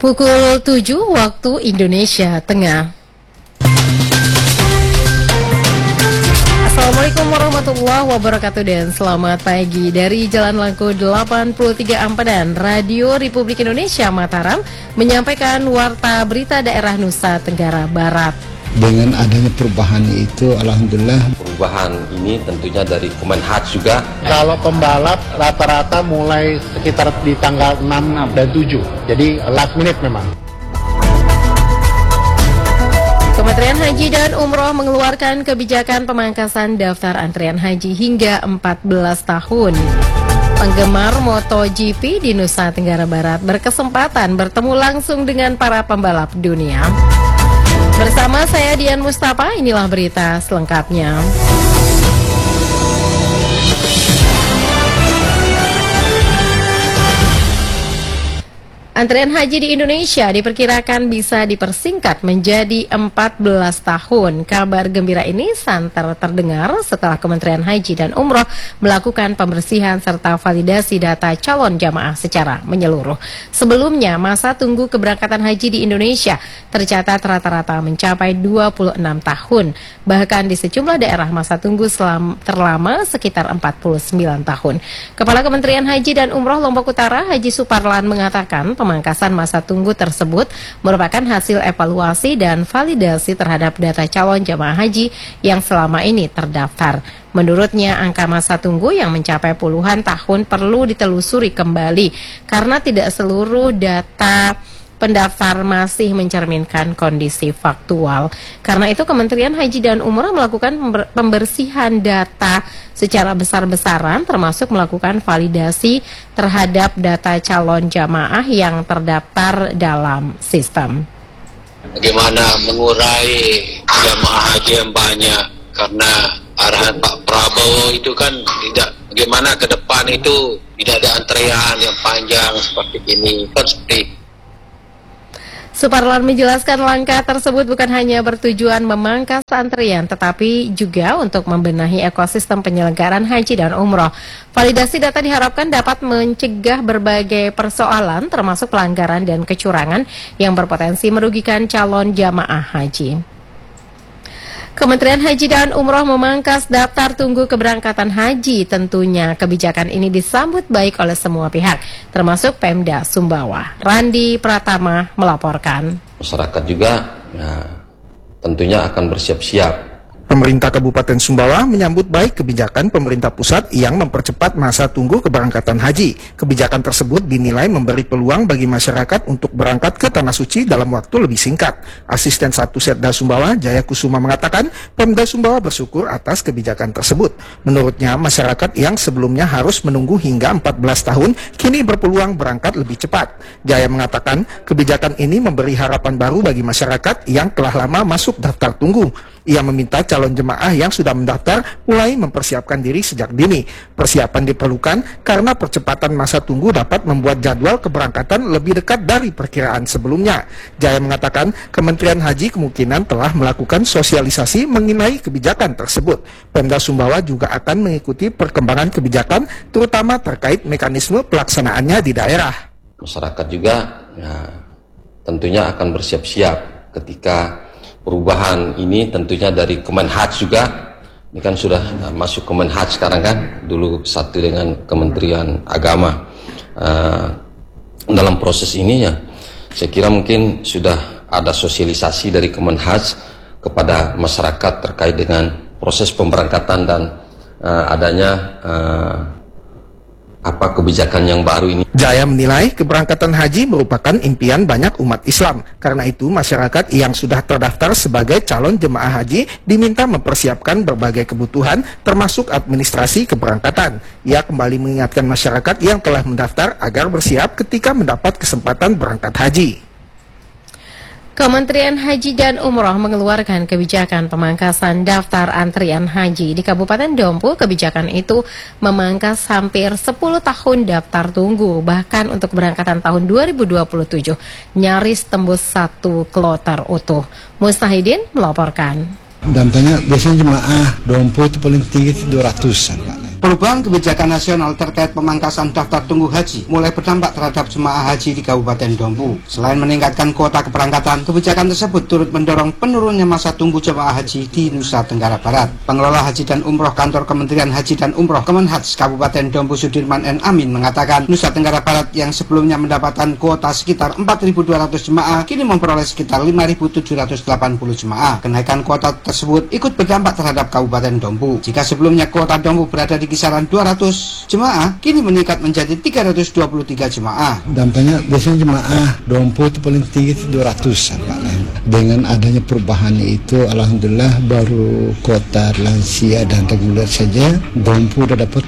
Pukul 7 waktu Indonesia Tengah. Assalamualaikum warahmatullahi wabarakatuh dan selamat pagi dari Jalan Langku 83 Ampadan, Radio Republik Indonesia Mataram menyampaikan warta berita daerah Nusa Tenggara Barat. Dengan adanya perubahan itu, alhamdulillah. Perubahan ini tentunya dari Kemenhaj juga. Kalau pembalap rata-rata mulai sekitar di tanggal 6 dan 7, jadi last minute memang. Kementerian Haji dan Umroh mengeluarkan kebijakan pemangkasan daftar antrian haji hingga 14 tahun. Penggemar MotoGP di Nusa Tenggara Barat berkesempatan bertemu langsung dengan para pembalap dunia. Bersama saya Dian Mustafa, inilah berita selengkapnya. Antrian haji di Indonesia diperkirakan bisa dipersingkat menjadi 14 tahun. Kabar gembira ini santer terdengar setelah Kementerian Haji dan Umroh melakukan pembersihan serta validasi data calon jamaah secara menyeluruh. Sebelumnya, masa tunggu keberangkatan haji di Indonesia tercatat rata-rata mencapai 26 tahun. Bahkan di sejumlah daerah masa tunggu terlama sekitar 49 tahun. Kepala Kementerian Haji dan Umroh Lombok Utara, Haji Suparlan, mengatakan pemangkasan masa tunggu tersebut merupakan hasil evaluasi dan validasi terhadap data calon jamaah haji yang selama ini terdaftar. Menurutnya, angka masa tunggu yang mencapai puluhan tahun perlu ditelusuri kembali karena tidak seluruh data pendaftar masih mencerminkan kondisi faktual. Karena itu Kementerian Haji dan Umroh melakukan pembersihan data secara besar-besaran, termasuk melakukan validasi terhadap data calon jamaah yang terdaftar dalam sistem. Bagaimana mengurai jamaah haji yang banyak, karena arahan Pak Prabowo itu kan tidak, bagaimana ke depan itu tidak ada antrean yang panjang seperti ini, kan seperti. Suparlan menjelaskan langkah tersebut bukan hanya bertujuan memangkas antrian, tetapi juga untuk membenahi ekosistem penyelenggaraan haji dan umroh. Validasi data diharapkan dapat mencegah berbagai persoalan, termasuk pelanggaran dan kecurangan yang berpotensi merugikan calon jamaah haji. Kementerian Haji dan Umroh memangkas daftar tunggu keberangkatan haji. Tentunya kebijakan ini disambut baik oleh semua pihak, termasuk Pemda Sumbawa. Randi Pratama melaporkan. Masyarakat juga tentunya akan bersiap-siap. Pemerintah Kabupaten Sumbawa menyambut baik kebijakan pemerintah pusat yang mempercepat masa tunggu keberangkatan haji. Kebijakan tersebut dinilai memberi peluang bagi masyarakat untuk berangkat ke Tanah Suci dalam waktu lebih singkat. Asisten 1 Setda Sumbawa, Jaya Kusuma, mengatakan Pemda Sumbawa bersyukur atas kebijakan tersebut. Menurutnya, masyarakat yang sebelumnya harus menunggu hingga 14 tahun kini berpeluang berangkat lebih cepat. Jaya mengatakan kebijakan ini memberi harapan baru bagi masyarakat yang telah lama masuk daftar tunggu. Ia meminta calon jemaah yang sudah mendaftar mulai mempersiapkan diri sejak dini. Persiapan diperlukan karena percepatan masa tunggu dapat membuat jadwal keberangkatan lebih dekat dari perkiraan sebelumnya. Jaya mengatakan Kementerian Haji kemungkinan telah melakukan sosialisasi mengenai kebijakan tersebut. Pemda Sumbawa juga akan mengikuti perkembangan kebijakan, terutama terkait mekanisme pelaksanaannya di daerah. Masyarakat juga tentunya akan bersiap-siap ketika perubahan ini, tentunya dari Kemenhaj juga. Ini kan sudah masuk Kemenhaj sekarang kan, dulu satu dengan Kementerian Agama. Dalam proses ini ya, saya kira mungkin sudah ada sosialisasi dari Kemenhaj kepada masyarakat terkait dengan proses pemberangkatan dan adanya kebijakan yang baru ini. Jaya menilai keberangkatan haji merupakan impian banyak umat Islam. Karena itu masyarakat yang sudah terdaftar sebagai calon jemaah haji diminta mempersiapkan berbagai kebutuhan termasuk administrasi keberangkatan. Ia kembali mengingatkan masyarakat yang telah mendaftar agar bersiap ketika mendapat kesempatan berangkat haji. Kementerian Haji dan Umroh mengeluarkan kebijakan pemangkasan daftar antrian haji. Di Kabupaten Dompu, kebijakan itu memangkas hampir 10 tahun daftar tunggu. Bahkan untuk keberangkatan tahun 2027, nyaris tembus 1 kloter utuh. Mustahidin melaporkan. Dan tanya biasanya jemaah Dompu itu paling tinggi itu 200-an. Perubahan kebijakan nasional terkait pemangkasan daftar tunggu haji mulai berdampak terhadap jemaah haji di Kabupaten Dompu. Selain meningkatkan kuota keberangkatan, kebijakan tersebut turut mendorong penurunnya masa tunggu jemaah haji di Nusa Tenggara Barat. Pengelola Haji dan Umroh Kantor Kementerian Haji dan Umroh Kemenhaj Kabupaten Dompu Sudirman N. Amin mengatakan Nusa Tenggara Barat yang sebelumnya mendapatkan kuota sekitar 4.200 jemaah kini memperoleh sekitar 5.780 jemaah. Kenaikan kuota tersebut ikut berdampak terhadap Kabupaten Dompu. Jika sebelumnya kuota Dompu berada di kisaran 200 jemaah, kini meningkat menjadi 323 jemaah. Dampaknya biasanya jemaah Dompu itu paling tinggi itu 200 Pak. Dengan adanya perubahan itu alhamdulillah baru kota lansia dan reguler saja Dompu udah dapat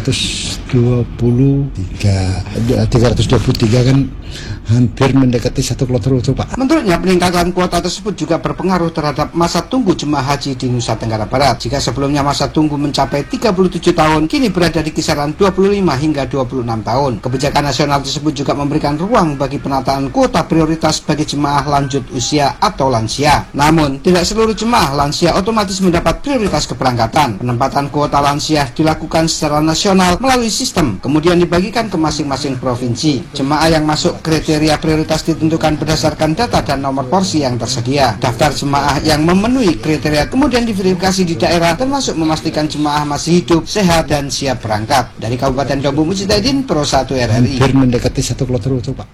323 kan hampir mendekati 1 kloter itu Pak. Menurutnya peningkatan kuota tersebut juga berpengaruh terhadap masa tunggu jemaah haji di Nusa Tenggara Barat. Jika sebelumnya masa tunggu mencapai 37 tahun, kini berada di kisaran 25 hingga 26 tahun. Kebijakan nasional tersebut juga memberikan ruang bagi penataan kuota prioritas bagi jemaah lanjut usia atau lansia. Namun, tidak seluruh jemaah lansia otomatis mendapat prioritas keberangkatan. Penempatan kuota lansia dilakukan secara nasional melalui sistem, kemudian dibagikan ke masing-masing provinsi. Jemaah yang masuk kriteria prioritas ditentukan berdasarkan data dan nomor porsi yang tersedia. Daftar jemaah yang memenuhi kriteria kemudian diverifikasi di daerah, termasuk memastikan jemaah masih hidup, sehat, dan siap berangkat. Dari Kabupaten Dompu, Mujtahidin, Pro 1 RRI. Hampir mendekati 1 kloter itu Pak.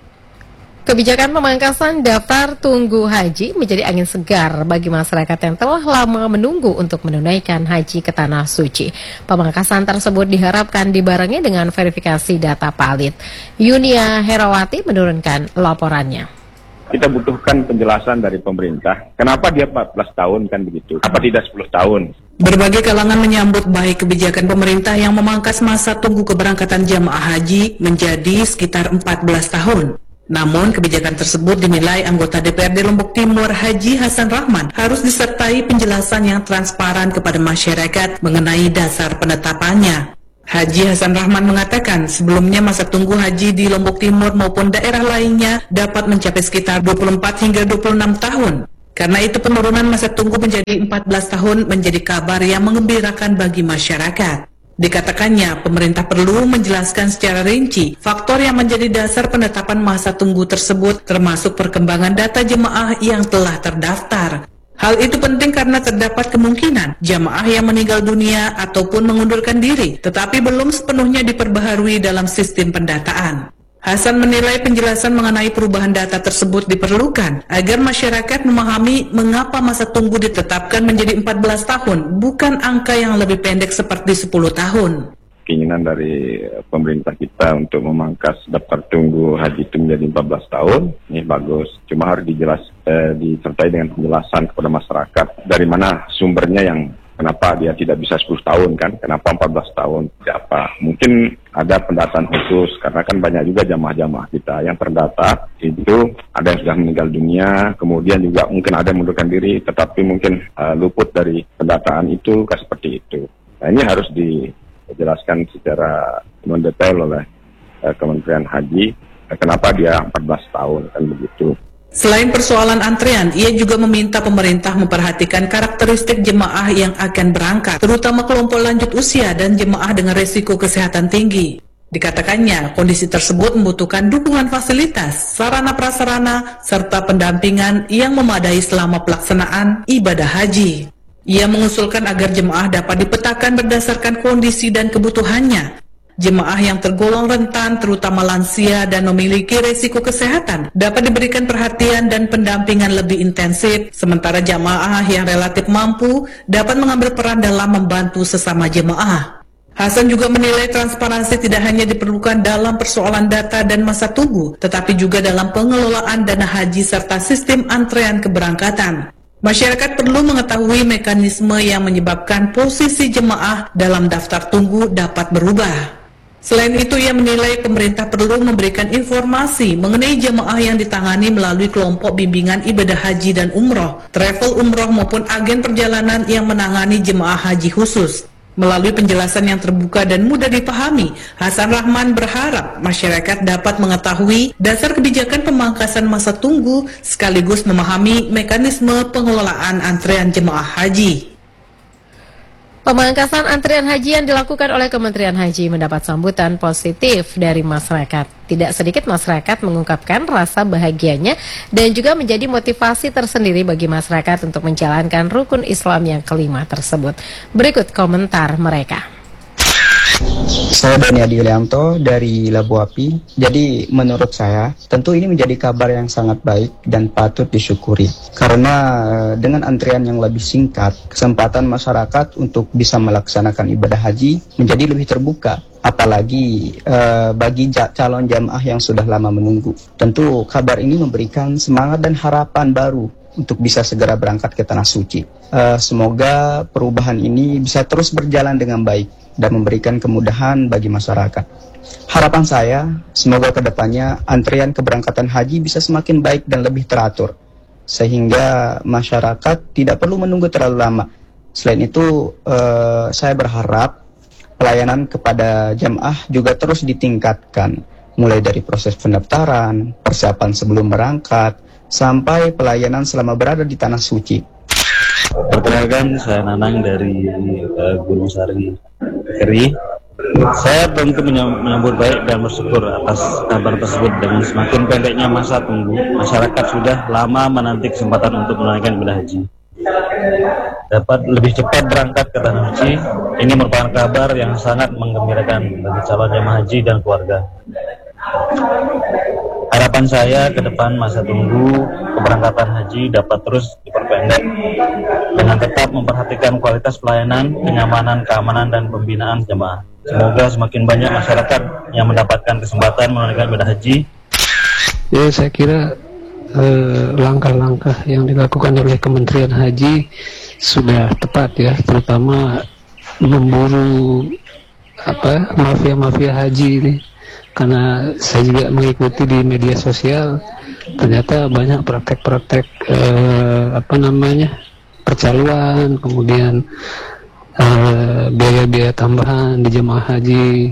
Kebijakan pemangkasan daftar tunggu haji menjadi angin segar bagi masyarakat yang telah lama menunggu untuk menunaikan haji ke Tanah Suci. Pemangkasan tersebut diharapkan dibarengi dengan verifikasi data valid. Yunia Herawati menurunkan laporannya. Kita butuhkan penjelasan dari pemerintah. Kenapa dia 14 tahun kan begitu? Apa tidak 10 tahun? Berbagai kalangan menyambut baik kebijakan pemerintah yang memangkas masa tunggu keberangkatan jamaah haji menjadi sekitar 14 tahun. Namun, kebijakan tersebut dinilai anggota DPRD Lombok Timur Haji Hasan Rahman harus disertai penjelasan yang transparan kepada masyarakat mengenai dasar penetapannya. Haji Hasan Rahman mengatakan sebelumnya masa tunggu haji di Lombok Timur maupun daerah lainnya dapat mencapai sekitar 24 hingga 26 tahun. Karena itu penurunan masa tunggu menjadi 14 tahun menjadi kabar yang menggembirakan bagi masyarakat. Dikatakannya, pemerintah perlu menjelaskan secara rinci faktor yang menjadi dasar penetapan masa tunggu tersebut, termasuk perkembangan data jemaah yang telah terdaftar. Hal itu penting karena terdapat kemungkinan jemaah yang meninggal dunia ataupun mengundurkan diri, tetapi belum sepenuhnya diperbaharui dalam sistem pendataan. Hasan menilai penjelasan mengenai perubahan data tersebut diperlukan agar masyarakat memahami mengapa masa tunggu ditetapkan menjadi 14 tahun, bukan angka yang lebih pendek seperti 10 tahun. Keinginan dari pemerintah kita untuk memangkas daftar tunggu haji itu menjadi 14 tahun, ini bagus. Cuma harus disertai dengan penjelasan kepada masyarakat dari mana sumbernya yang kenapa dia tidak bisa 10 tahun kan, kenapa 14 tahun, siapa. Mungkin ada pendataan khusus, karena kan banyak juga jamaah-jamaah kita yang terdata, itu ada yang sudah meninggal dunia, kemudian juga mungkin ada yang mengundurkan diri, tetapi mungkin luput dari pendataan itu, seperti itu. Nah ini harus dijelaskan secara mendetail oleh Kementerian Haji, kenapa dia 14 tahun, kan begitu. Selain persoalan antrean, ia juga meminta pemerintah memperhatikan karakteristik jemaah yang akan berangkat, terutama kelompok lanjut usia dan jemaah dengan risiko kesehatan tinggi. Dikatakannya, kondisi tersebut membutuhkan dukungan fasilitas, sarana prasarana, serta pendampingan yang memadai selama pelaksanaan ibadah haji. Ia mengusulkan agar jemaah dapat dipetakan berdasarkan kondisi dan kebutuhannya. Jemaah yang tergolong rentan, terutama lansia dan memiliki risiko kesehatan, dapat diberikan perhatian dan pendampingan lebih intensif, sementara jemaah yang relatif mampu dapat mengambil peran dalam membantu sesama jemaah. Hasan juga menilai transparansi tidak hanya diperlukan dalam persoalan data dan masa tunggu, tetapi juga dalam pengelolaan dana haji serta sistem antrean keberangkatan. Masyarakat perlu mengetahui mekanisme yang menyebabkan posisi jemaah dalam daftar tunggu dapat berubah. Selain itu, ia menilai pemerintah perlu memberikan informasi mengenai jemaah yang ditangani melalui kelompok bimbingan ibadah haji dan umroh, travel umroh maupun agen perjalanan yang menangani jemaah haji khusus. Melalui penjelasan yang terbuka dan mudah dipahami, Hasan Rahman berharap masyarakat dapat mengetahui dasar kebijakan pemangkasan masa tunggu sekaligus memahami mekanisme pengelolaan antrean jemaah haji. Pemangkasan antrian haji yang dilakukan oleh Kementerian Haji mendapat sambutan positif dari masyarakat. Tidak sedikit masyarakat mengungkapkan rasa bahagianya dan juga menjadi motivasi tersendiri bagi masyarakat untuk menjalankan rukun Islam yang kelima tersebut. Berikut komentar mereka. Saya Dani Adi Yulianto dari Labu Api. Jadi menurut saya tentu ini menjadi kabar yang sangat baik dan patut disyukuri. Karena dengan antrian yang lebih singkat, kesempatan masyarakat untuk bisa melaksanakan ibadah haji menjadi lebih terbuka. Apalagi bagi calon jamaah yang sudah lama menunggu. Tentu kabar ini memberikan semangat dan harapan baru untuk bisa segera berangkat ke Tanah Suci. Semoga perubahan ini bisa terus berjalan dengan baik dan memberikan kemudahan bagi masyarakat. Harapan saya, semoga kedepannya antrian keberangkatan haji bisa semakin baik dan lebih teratur, sehingga masyarakat tidak perlu menunggu terlalu lama. Selain itu, saya berharap pelayanan kepada jamaah juga terus ditingkatkan, mulai dari proses pendaftaran, persiapan sebelum berangkat, sampai pelayanan selama berada di Tanah Suci. Perkenalkan, saya Nanang dari Gunung Sari Keri. Saya tentu menyambut baik dan bersyukur atas kabar tersebut. Dengan semakin pendeknya masa tunggu, masyarakat sudah lama menanti kesempatan untuk menunaikan ibadah haji. Dapat lebih cepat berangkat ke Tanah Suci, ini merupakan kabar yang sangat menggembirakan bagi calon jemaah haji dan keluarga. Harapan saya ke depan masa tunggu keberangkatan haji dapat terus diperpendek dengan tetap memperhatikan kualitas pelayanan, kenyamanan, keamanan, dan pembinaan jemaah. Semoga semakin banyak masyarakat yang mendapatkan kesempatan menunaikan ibadah haji. Ya, saya kira langkah-langkah yang dilakukan oleh Kementerian Haji sudah tepat ya, terutama memburu mafia-mafia haji ini. Karena saya juga mengikuti di media sosial, ternyata banyak praktek-praktek percaluan, kemudian biaya-biaya tambahan di jemaah haji.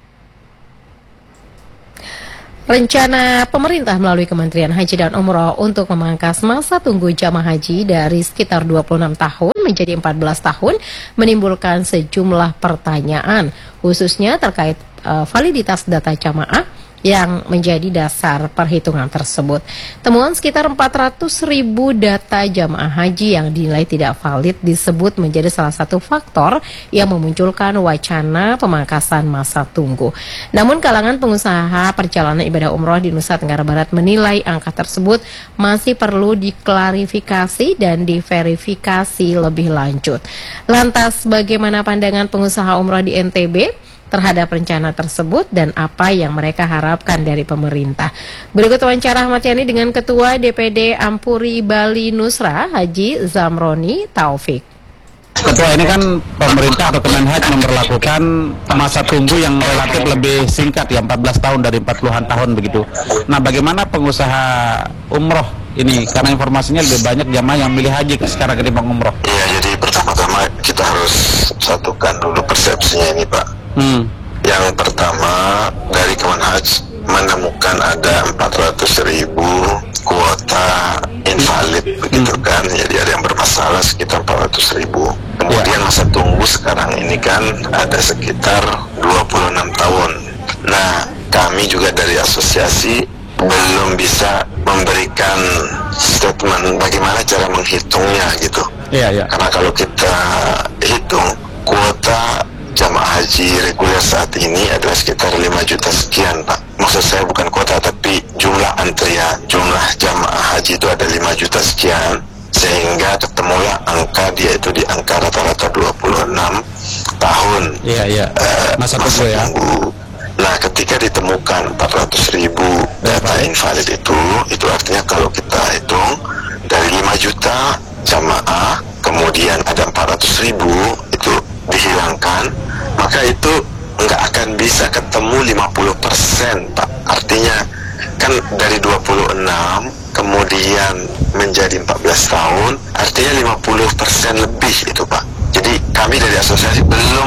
Rencana pemerintah melalui Kementerian Haji dan Umroh untuk memangkas masa tunggu jamaah haji dari sekitar 26 tahun menjadi 14 tahun menimbulkan sejumlah pertanyaan, khususnya terkait validitas data jamaah yang menjadi dasar perhitungan tersebut. Temuan sekitar 400.000 data jamaah haji yang dinilai tidak valid disebut menjadi salah satu faktor yang memunculkan wacana pemangkasan masa tunggu. Namun kalangan pengusaha perjalanan ibadah umroh di Nusa Tenggara Barat menilai angka tersebut masih perlu diklarifikasi dan diverifikasi lebih lanjut. Lantas bagaimana pandangan pengusaha umroh di NTB terhadap rencana tersebut dan apa yang mereka harapkan dari pemerintah? Berikut wawancara Ahmad Yani dengan Ketua DPD Ampuri Bali Nusra, Haji Zamroni Taufik. Ketua, ini kan pemerintah atau Kemenhaj memberlakukan masa tunggu yang relatif lebih singkat ya, 14 tahun dari 40-an tahun begitu. Nah, bagaimana pengusaha umroh ini? Karena informasinya lebih banyak jamaah yang milih haji sekarang ketimbang umroh. Iya, jadi pertama-tama kita harus satukan dulu persepsinya ini, Pak. Yang pertama, dari Kemenhaj menemukan ada 400.000 kuota invalid begitu kan, jadi ada yang bermasalah sekitar 400.000. Kemudian masa tunggu sekarang ini kan ada sekitar 26 tahun. Nah, kami juga dari asosiasi belum bisa memberikan statement bagaimana cara menghitungnya gitu. Karena kalau kita hitung kuota jamaah haji reguler saat ini adalah sekitar 5 juta sekian, Pak. Maksud saya bukan kuota, tapi jumlah antrian, jumlah jamaah haji itu ada 5 juta sekian, sehingga ketemulah angka dia itu di angka rata-rata 26 tahun masa tunggu ya. Nah, ketika ditemukan 400.000 data invalid itu artinya kalau kita hitung dari 5 juta jamaah, kemudian ada 400.000 itu dihilangkan, maka itu nggak akan bisa ketemu 50%, Pak. Artinya kan dari 26 kemudian menjadi 14 tahun, artinya 50% lebih itu, Pak. Jadi kami dari asosiasi belum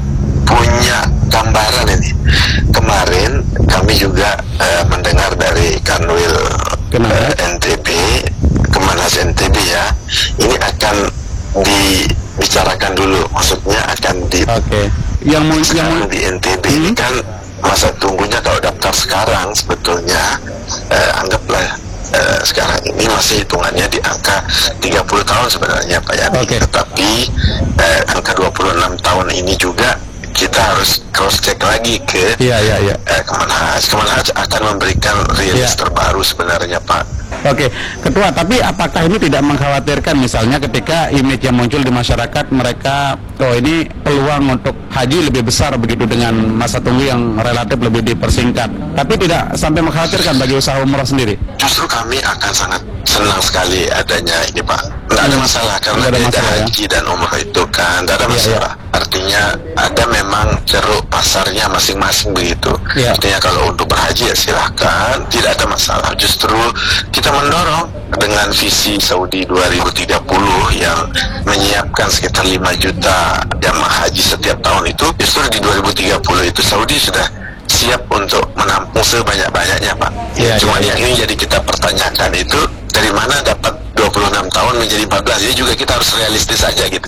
punya gambaran ini. Kemarin kami juga mendengar dari Kanwil NTB, Kemenhaj NTB ya, ini akan bicarakan dulu, maksudnya akan di yang di NTB ini kan masa tunggunya kalau daftar sekarang sebetulnya anggaplah sekarang ini masih hitungannya di angka 30 tahun sebenarnya Pak Yani. Tetapi angka 26 tahun ini juga kita harus cross check lagi ke Kemenhaj. Kemenhaj akan memberikan rilis terbaru sebenarnya Pak. Oke, Ketua, tapi apakah ini tidak mengkhawatirkan misalnya ketika image yang muncul di masyarakat mereka, oh ini peluang untuk haji lebih besar begitu dengan masa tunggu yang relatif lebih dipersingkat, tapi tidak sampai mengkhawatirkan bagi usaha umroh sendiri? Justru kami akan sangat senang sekali adanya ini Pak. Tidak ada masalah karena beda haji dan umroh itu kan tidak ada masalah. Artinya ada memang ceruk pasarnya masing-masing begitu. Artinya kalau untuk berhaji ya silahkan, tidak ada masalah. Justru kita mendorong dengan visi Saudi 2030 yang menyiapkan sekitar 5 juta jamaah haji setiap tahun itu, justru di 2030 itu Saudi sudah siap untuk menampung sebanyak-banyaknya Pak. Cuma yang ini jadi kita pertanyakan itu dari mana dapat 26 tahun menjadi 14, ini juga kita harus realistis aja gitu.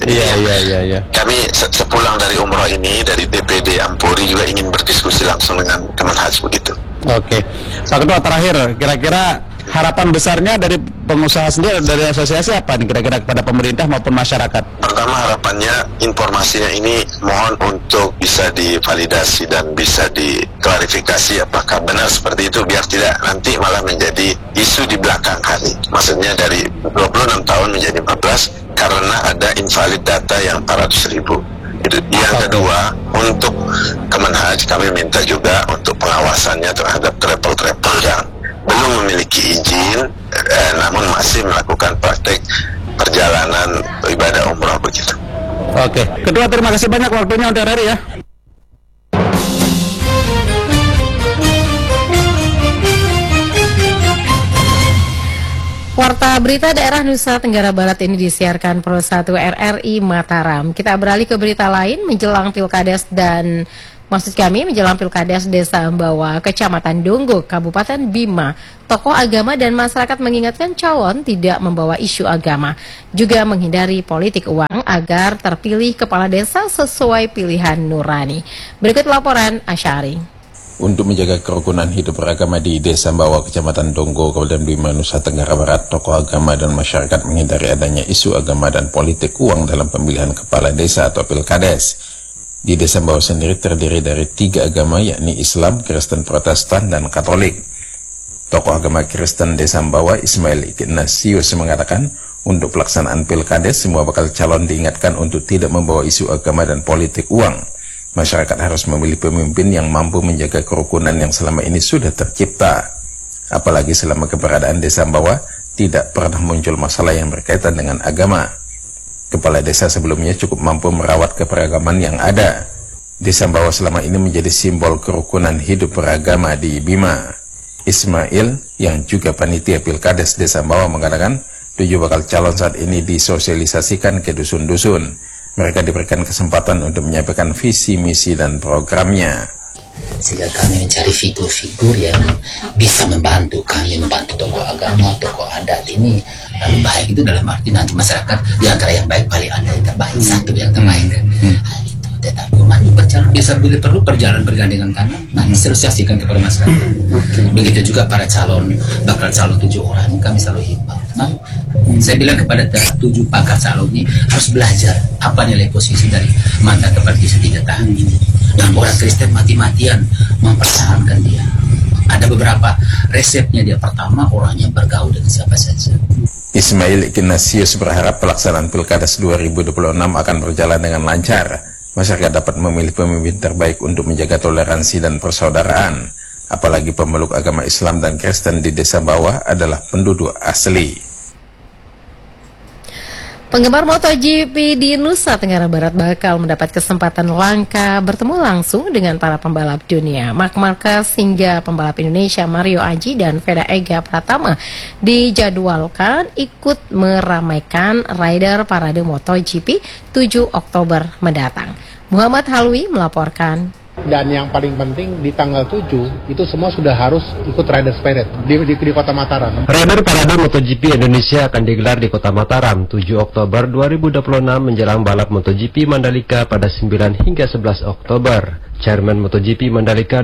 Kami sepulang dari umroh ini, dari DPD Ampuri juga ingin berdiskusi langsung dengan Kemenhaj begitu. Oke, Pak Ketua, terakhir kira-kira harapan besarnya dari pengusaha sendiri, dari asosiasi apa nih kira-kira kepada pemerintah maupun masyarakat? Pertama harapannya informasinya ini mohon untuk bisa divalidasi dan bisa diklarifikasi apakah benar seperti itu, biar tidak nanti malah menjadi isu di belakang hari. Maksudnya dari 26 tahun menjadi 14 karena ada invalid data yang 400.000. Yang kedua, untuk Kemenhaj kami minta juga untuk pengawasannya terhadap travel-travel yang belum memiliki izin namun masih melakukan praktek perjalanan ibadah umrah begitu. Oke, Ketua terima kasih banyak waktunya untuk hari ya. Warta berita daerah Nusa Tenggara Barat ini disiarkan Pro 1 RRI Mataram. Kita beralih ke berita lain menjelang Pilkades menjelang Pilkades Desa Ambawa, Kecamatan Donggo, Kabupaten Bima. Tokoh agama dan masyarakat mengingatkan calon tidak membawa isu agama, juga menghindari politik uang agar terpilih kepala desa sesuai pilihan nurani. Berikut laporan Asyari. Untuk menjaga kerukunan hidup beragama di Desa Ambawa, Kecamatan Donggo, Kabupaten Bima, Nusa Tenggara Barat, tokoh agama dan masyarakat menghindari adanya isu agama dan politik uang dalam pemilihan kepala desa atau Pilkades. Di Desa Ambawa sendiri terdiri dari 3 agama, yakni Islam, Kristen Protestan, dan Katolik. Tokoh agama Kristen Desa Ambawa, Ismail Ignatius, mengatakan untuk pelaksanaan Pilkades, semua bakal calon diingatkan untuk tidak membawa isu agama dan politik uang. Masyarakat harus memilih pemimpin yang mampu menjaga kerukunan yang selama ini sudah tercipta. Apalagi selama keberadaan Desa Ambawa, tidak pernah muncul masalah yang berkaitan dengan agama. Kepala desa sebelumnya cukup mampu merawat keberagaman yang ada. Desa Ambawa selama ini menjadi simbol kerukunan hidup beragama di Bima. Ismail, yang juga panitia Pilkades Desa Ambawa, mengatakan 7 bakal calon saat ini disosialisasikan ke dusun-dusun. Mereka diberikan kesempatan untuk menyampaikan visi, misi, dan programnya. Sehingga kami mencari figur-figur yang bisa membantu kami, membantu tokoh agama, tokoh adat ini. Baik itu dalam arti nanti masyarakat di antara yang baik paling ada yang terbaik, satu yang terbaik kan. Tetapi mari berjalan, bisa bila perlu perjalanan bergandengan tangan, nanti sosialisasikan kepada masyarakat. Begitu juga para bakal calon 7 orang ini kami selalu himbau. Saya bilang kepada 7 bakal calon ini harus belajar apa nilai posisi dari mantan kepala desa 3 tahun ini. Dan orang Kristen mati-matian mempertahankan dia. Ada beberapa resepnya. Dia pertama, orangnya bergaul dengan siapa saja. Ismail Ignatius berharap pelaksanaan Pilkades 2026 akan berjalan dengan lancar. Masyarakat dapat memilih pemimpin terbaik untuk menjaga toleransi dan persaudaraan. Apalagi pemeluk agama Islam dan Kristen di Desa Bawah adalah penduduk asli. Penggemar MotoGP di Nusa Tenggara Barat bakal mendapat kesempatan langka bertemu langsung dengan para pembalap dunia. Marc Marquez hingga pembalap Indonesia Mario Aji dan Veda Ega Pratama dijadwalkan ikut meramaikan rider parade MotoGP 7 Oktober mendatang. Muhammad Halwi melaporkan Dan yang paling penting di tanggal 7 itu semua sudah harus ikut Rider Spirit di Kota Mataram. Rider Parade MotoGP Indonesia akan digelar di Kota Mataram 7 Oktober 2026 menjelang balap MotoGP Mandalika pada 9 hingga 11 Oktober. Chairman MotoGP Mandalika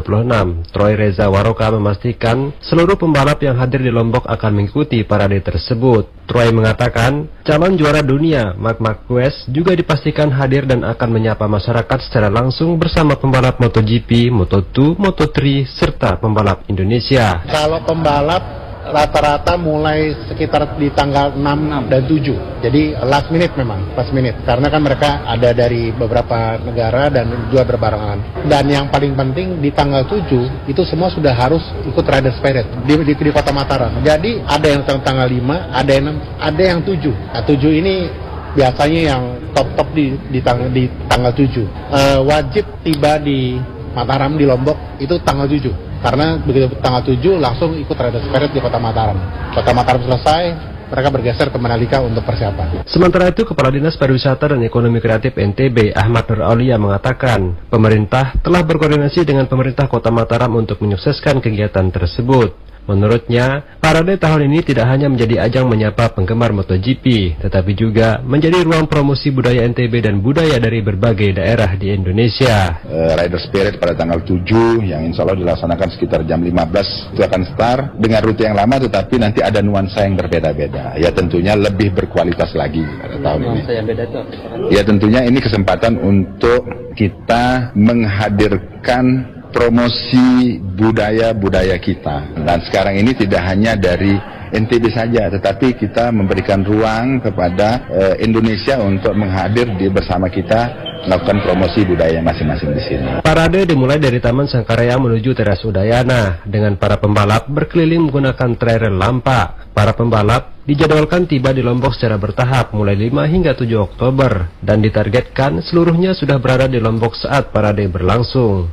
2026, Troy Reza Waroka memastikan seluruh pembalap yang hadir di Lombok akan mengikuti parade tersebut. Troy mengatakan, calon juara dunia Marc Marquez juga dipastikan hadir dan akan menyapa masyarakat secara langsung bersama pembalap MotoGP, Moto2, Moto3, serta pembalap Indonesia. Kalau pembalap rata-rata mulai sekitar di tanggal 6 dan 7. Jadi last minute memang, last minute. Karena kan mereka ada dari beberapa negara dan juga berbarengan. Dan yang paling penting di tanggal 7 itu semua sudah harus ikut Rider Spirit di Kota Mataram. Jadi ada yang tanggal 5, ada yang 7. Nah, 7 ini biasanya yang top di tanggal 7. Wajib tiba di Mataram di Lombok itu tanggal 7. Karena begitu tanggal 7 langsung ikut Rider Spirit di Kota Mataram. Kota Mataram selesai, mereka bergeser ke Mandalika untuk persiapan. Sementara itu, Kepala Dinas Pariwisata dan Ekonomi Kreatif NTB, Ahmad Nur Aulia mengatakan, pemerintah telah berkoordinasi dengan pemerintah Kota Mataram untuk menyukseskan kegiatan tersebut. Menurutnya, parade tahun ini tidak hanya menjadi ajang menyapa penggemar MotoGP, tetapi juga menjadi ruang promosi budaya NTB dan budaya dari berbagai daerah di Indonesia. Rider Spirit pada tanggal 7 yang insya Allah dilaksanakan sekitar jam 15 itu akan start dengan rute yang lama, tetapi nanti ada nuansa yang berbeda-beda. Ya tentunya lebih berkualitas lagi pada tahun ini. Nuansa yang beda itu? Ya tentunya ini kesempatan untuk kita menghadirkan promosi budaya-budaya kita. Dan sekarang ini tidak hanya dari NTB saja, tetapi kita memberikan ruang kepada Indonesia untuk menghadir bersama kita melakukan promosi budaya masing-masing di sini. Parade dimulai dari Taman Sangkaraya menuju Teras Udayana dengan para pembalap berkeliling menggunakan trailer lampak. Para pembalap dijadwalkan tiba di Lombok secara bertahap mulai 5 hingga 7 Oktober dan ditargetkan seluruhnya sudah berada di Lombok saat parade berlangsung.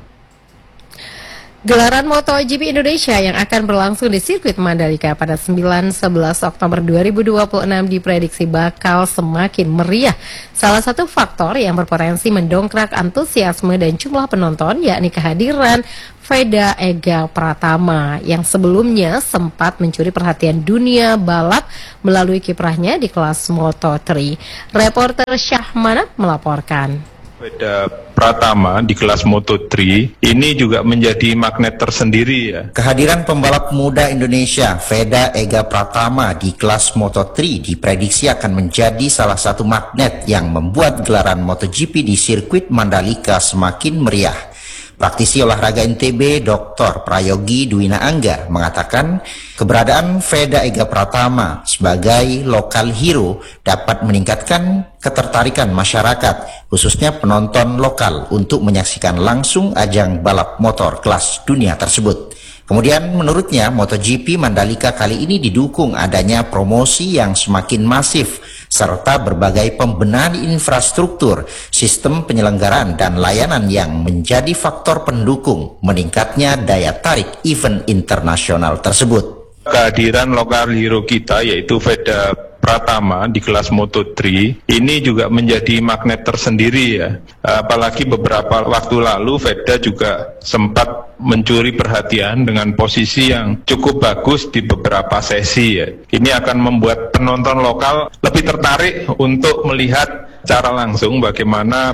Gelaran MotoGP Indonesia yang akan berlangsung di sirkuit Mandalika pada 9-11 Oktober 2026 diprediksi bakal semakin meriah. Salah satu faktor yang berpotensi mendongkrak antusiasme dan jumlah penonton yakni kehadiran Veda Ega Pratama yang sebelumnya sempat mencuri perhatian dunia balap melalui kiprahnya di kelas Moto3. Reporter Syahmanat melaporkan. Veda Pratama di kelas Moto3 ini juga menjadi magnet tersendiri ya. Kehadiran pembalap muda Indonesia Veda Ega Pratama di kelas Moto3 diprediksi akan menjadi salah satu magnet yang membuat gelaran MotoGP di sirkuit Mandalika semakin meriah. Praktisi olahraga NTB Dr. Prayogi Dwina Angga mengatakan keberadaan Veda Ega Pratama sebagai lokal hero dapat meningkatkan ketertarikan masyarakat, khususnya penonton lokal untuk menyaksikan langsung ajang balap motor kelas dunia tersebut. Kemudian menurutnya MotoGP Mandalika kali ini didukung adanya promosi yang semakin masif serta berbagai pembenahan infrastruktur, sistem penyelenggaraan dan layanan yang menjadi faktor pendukung meningkatnya daya tarik event internasional tersebut. Kehadiran lokal hero kita yaitu Veda Pratama di kelas Moto3 ini juga menjadi magnet tersendiri ya. Apalagi beberapa waktu lalu Veda juga sempat mencuri perhatian dengan posisi yang cukup bagus di beberapa sesi ya. Ini akan membuat penonton lokal lebih tertarik untuk melihat secara langsung bagaimana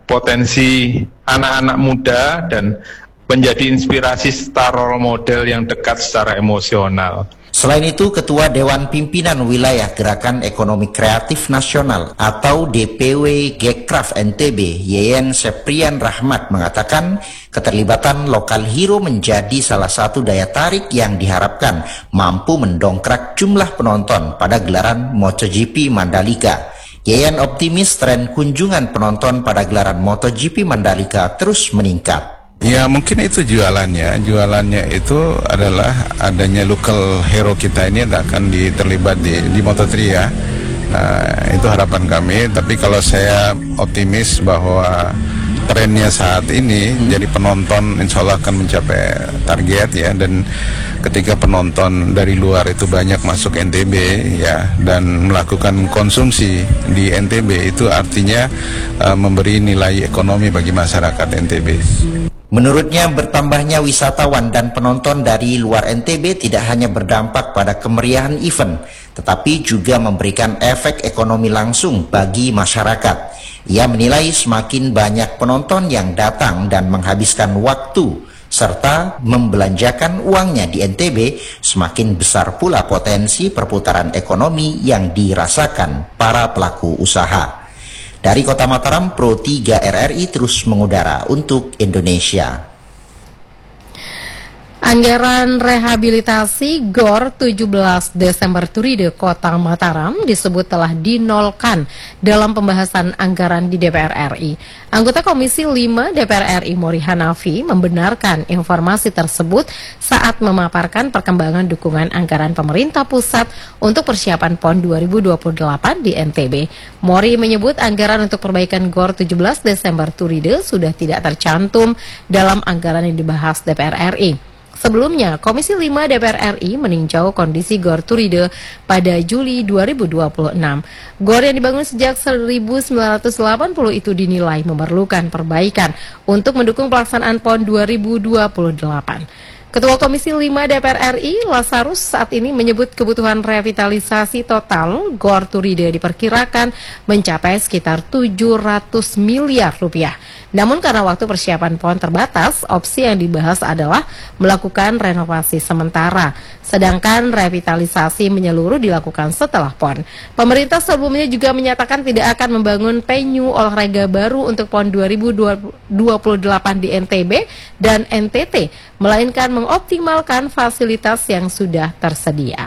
potensi anak-anak muda dan menjadi inspirasi star role model yang dekat secara emosional. Selain itu, Ketua Dewan Pimpinan Wilayah Gerakan Ekonomi Kreatif Nasional atau DPW Gekraf NTB, Yeyen Seprian Rahmat mengatakan keterlibatan lokal hero menjadi salah satu daya tarik yang diharapkan mampu mendongkrak jumlah penonton pada gelaran MotoGP Mandalika. Yeyen optimis tren kunjungan penonton pada gelaran MotoGP Mandalika terus meningkat. Ya mungkin itu jualannya itu adalah adanya local hero kita ini akan terlibat di Moto3 ya. Itu harapan kami, tapi kalau saya optimis bahwa trennya saat ini, jadi penonton insya Allah akan mencapai target ya, dan ketika penonton dari luar itu banyak masuk NTB ya dan melakukan konsumsi di NTB, itu artinya memberi nilai ekonomi bagi masyarakat NTB. Menurutnya, bertambahnya wisatawan dan penonton dari luar NTB tidak hanya berdampak pada kemeriahan event, tetapi juga memberikan efek ekonomi langsung bagi masyarakat. Ia menilai semakin banyak penonton yang datang dan menghabiskan waktu serta membelanjakan uangnya di NTB, semakin besar pula potensi perputaran ekonomi yang dirasakan para pelaku usaha. Dari Kota Mataram, Pro 3 RRI terus mengudara untuk Indonesia. Anggaran rehabilitasi GOR 17 Desember Turide Kota Mataram disebut telah dinolkan dalam pembahasan anggaran di DPR RI. Anggota Komisi 5 DPR RI Mori Hanafi membenarkan informasi tersebut saat memaparkan perkembangan dukungan anggaran pemerintah pusat untuk persiapan PON 2028 di NTB. Mori menyebut anggaran untuk perbaikan GOR 17 Desember Turide sudah tidak tercantum dalam anggaran yang dibahas DPR RI. Sebelumnya, Komisi 5 DPR RI meninjau kondisi GOR Turide pada Juli 2026. GOR yang dibangun sejak 1980 itu dinilai memerlukan perbaikan untuk mendukung pelaksanaan PON 2028. Ketua Komisi 5 DPR RI, Lasarus, saat ini menyebut kebutuhan revitalisasi total GOR Turide diperkirakan mencapai sekitar 700 miliar rupiah. Namun karena waktu persiapan PON terbatas, opsi yang dibahas adalah melakukan renovasi sementara, sedangkan revitalisasi menyeluruh dilakukan setelah PON. Pemerintah sebelumnya juga menyatakan tidak akan membangun venue olahraga baru untuk PON 2028 di NTB dan NTT, melainkan mengoptimalkan fasilitas yang sudah tersedia.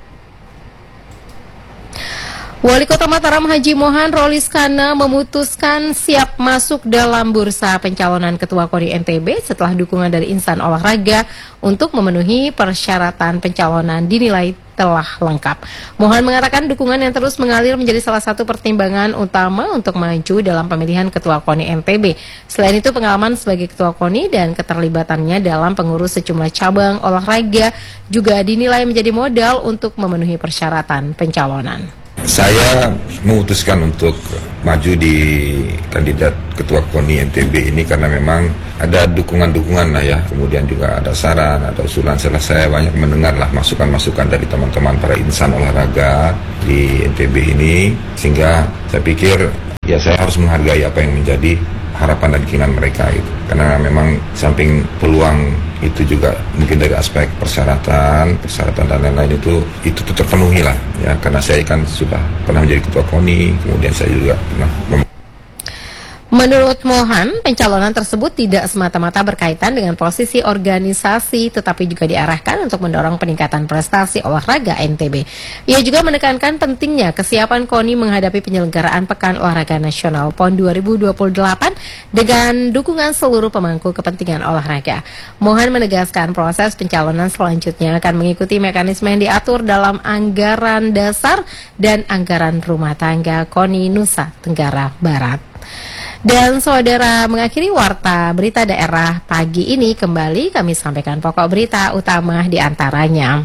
Wali Kota Mataram Haji Mohan Roliskana memutuskan siap masuk dalam bursa pencalonan Ketua KONI NTB setelah dukungan dari insan olahraga untuk memenuhi persyaratan pencalonan dinilai telah lengkap. Mohan mengatakan dukungan yang terus mengalir menjadi salah satu pertimbangan utama untuk maju dalam pemilihan Ketua KONI NTB. Selain itu, pengalaman sebagai Ketua KONI dan keterlibatannya dalam pengurus sejumlah cabang olahraga juga dinilai menjadi modal untuk memenuhi persyaratan pencalonan. Saya memutuskan untuk maju di kandidat Ketua KONI NTB ini karena memang ada dukungan-dukungan lah ya, kemudian juga ada saran, ada usulan. Setelah saya banyak mendengar lah masukan-masukan dari teman-teman para insan olahraga di NTB ini, sehingga saya pikir ya saya harus menghargai apa yang menjadi harapan dan keinginan mereka itu. Karena memang samping peluang itu juga mungkin dari aspek persyaratan dan lain-lain itu terpenuhi lah ya, karena saya kan sudah pernah menjadi Ketua KONI, kemudian saya juga pernah Menurut Mohan, pencalonan tersebut tidak semata-mata berkaitan dengan posisi organisasi, tetapi juga diarahkan untuk mendorong peningkatan prestasi olahraga NTB. Ia juga menekankan pentingnya kesiapan KONI menghadapi penyelenggaraan Pekan Olahraga Nasional PON 2028 dengan dukungan seluruh pemangku kepentingan olahraga. Mohan menegaskan proses pencalonan selanjutnya akan mengikuti mekanisme yang diatur dalam anggaran dasar dan anggaran rumah tangga KONI Nusa Tenggara Barat. Dan saudara, mengakhiri warta berita daerah pagi ini, kembali kami sampaikan pokok berita utama di antaranya.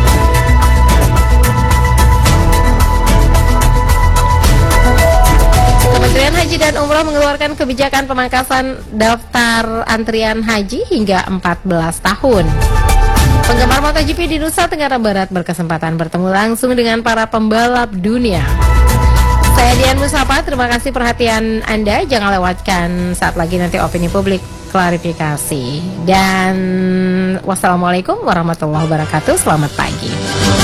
Kementerian Haji dan Umroh mengeluarkan kebijakan pemangkasan daftar antrian haji hingga 14 tahun. Penggemar MotoGP di Nusa Tenggara Barat berkesempatan bertemu langsung dengan para pembalap dunia. Saya Dian Musapa, terima kasih perhatian Anda. Jangan lewatkan saat lagi nanti opini publik klarifikasi. Dan wassalamualaikum warahmatullahi wabarakatuh. Selamat pagi.